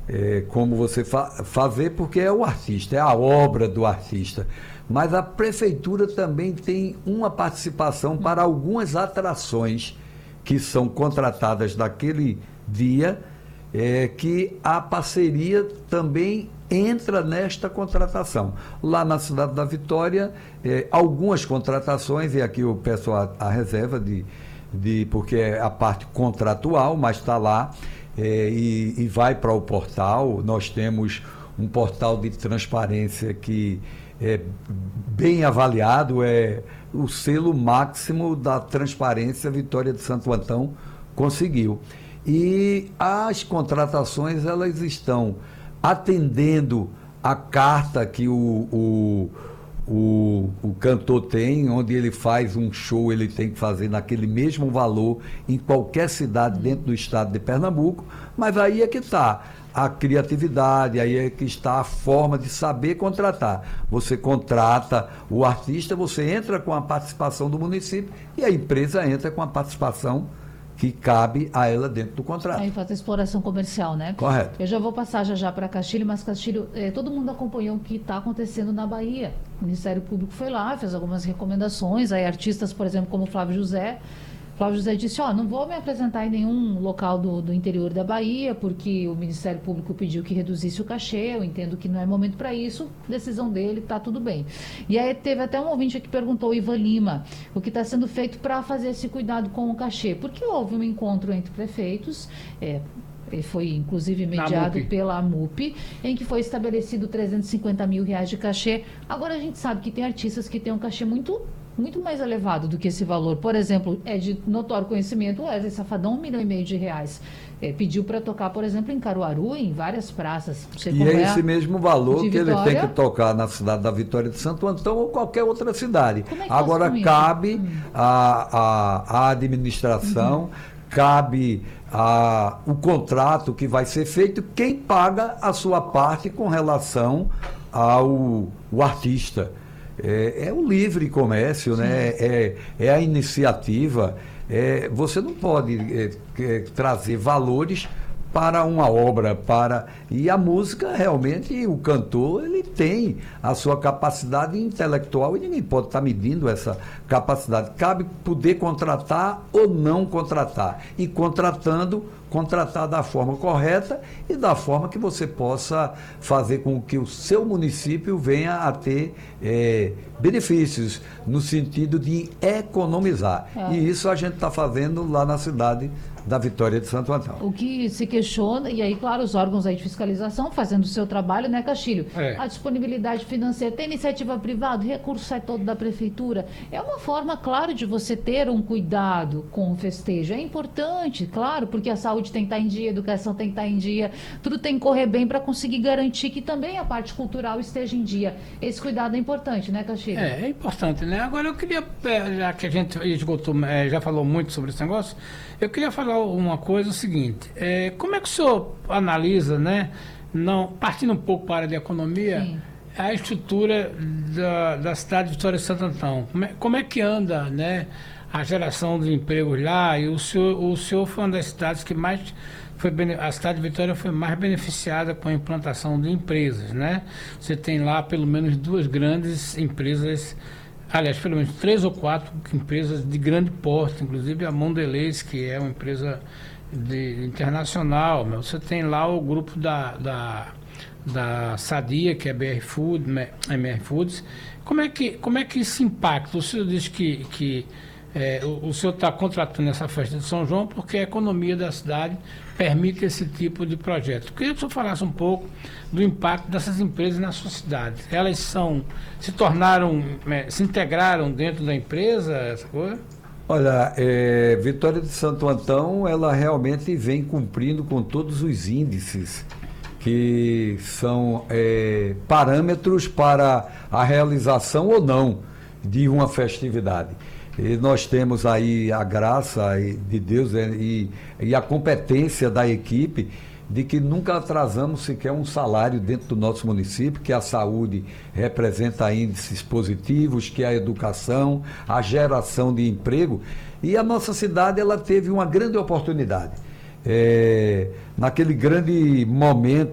como você fazer, porque é o artista, é a obra do artista. Mas a prefeitura também tem uma participação para algumas atrações que são contratadas naquele dia, que a parceria também entra nesta contratação. Lá na cidade da Vitória, algumas contratações, e aqui eu peço a reserva porque é a parte contratual, mas está lá, e vai para o portal. Nós temos um portal de transparência que é bem avaliado, é o selo máximo da transparência Vitória de Santo Antão conseguiu. E as contratações, elas estão atendendo a carta que o cantor tem, onde ele faz um show, ele tem que fazer naquele mesmo valor em qualquer cidade dentro do estado de Pernambuco, mas aí é que está a criatividade, aí é que está a forma de saber contratar. Você contrata o artista, você entra com a participação do município e a empresa entra com a participação que cabe a ela dentro do contrato. Aí faz a exploração comercial, né? Correto. Eu já vou passar já para Castilho, mas Castilho, todo mundo acompanhou o que está acontecendo na Bahia. O Ministério Público foi lá, fez algumas recomendações, aí artistas, por exemplo, como Flávio José disse, não vou me apresentar em nenhum local do interior da Bahia, porque o Ministério Público pediu que reduzisse o cachê, eu entendo que não é momento para isso, decisão dele, está tudo bem. E aí teve até um ouvinte que perguntou, o Ivan Lima, o que está sendo feito para fazer esse cuidado com o cachê, porque houve um encontro entre prefeitos, ele foi inclusive mediado pela MUP, em que foi estabelecido R$350 mil de cachê. Agora a gente sabe que tem artistas que têm um cachê muito mais elevado do que esse valor. Por exemplo, é de notório conhecimento, o Wesley Safadão, R$1,5 milhão. Pediu para tocar, por exemplo, em Caruaru, em várias praças. E é esse mesmo valor que ele tem que tocar na cidade da Vitória de Santo Antão ou qualquer outra cidade. Agora cabe à administração, cabe o contrato que vai ser feito, quem paga a sua parte com relação ao artista. É o livre comércio, né? É a iniciativa. Você não pode trazer valores para uma obra, e a música realmente, o cantor, ele tem a sua capacidade intelectual e ninguém pode estar medindo essa capacidade. Cabe poder contratar ou não contratar, e contratar da forma correta e da forma que você possa fazer com que o seu município venha a ter benefícios, no sentido de economizar. E isso a gente está fazendo lá na cidade da Vitória de Santo Antão. O que se questiona, e aí, claro, os órgãos aí de fiscalização fazendo o seu trabalho, né, Castilho? A disponibilidade financeira, tem iniciativa privada, o recurso sai todo da prefeitura. É uma forma, claro, de você ter um cuidado com o festejo. É importante, claro, porque a saúde tem que estar em dia, a educação tem que estar em dia, tudo tem que correr bem para conseguir garantir que também a parte cultural esteja em dia. Esse cuidado é importante, né, Castilho? É importante, né? Agora eu queria, já que a gente esgotou, já falou muito sobre esse negócio, eu queria falar uma coisa, o seguinte, como é que o senhor analisa, né, partindo um pouco para a área de economia, sim, a estrutura da cidade de Vitória de Santo Antão? Como é que anda, né, a geração de empregos lá? E o senhor foi uma das cidades que mais a cidade de Vitória foi mais beneficiada com a implantação de empresas, né? Você tem lá pelo menos 2 grandes empresas, aliás, pelo menos 3 ou 4 empresas de grande porte, inclusive a Mondelez, que é uma empresa internacional. Você tem lá o grupo da Sadia, que é BR Foods. Como é que isso impacta? O senhor diz que o senhor está contratando essa festa de São João porque a economia da cidade permite esse tipo de projeto. Queria que o senhor falasse um pouco do impacto dessas empresas na sua cidade. Elas se integraram dentro da empresa, essa coisa? Olha, Vitória de Santo Antão, ela realmente vem cumprindo com todos os índices que são parâmetros para a realização ou não de uma festividade. E nós temos aí a graça de Deus e a competência da equipe de que nunca atrasamos sequer um salário dentro do nosso município, que a saúde representa índices positivos, que a educação, a geração de emprego. E a nossa cidade, ela teve uma grande oportunidade. Naquele grande momento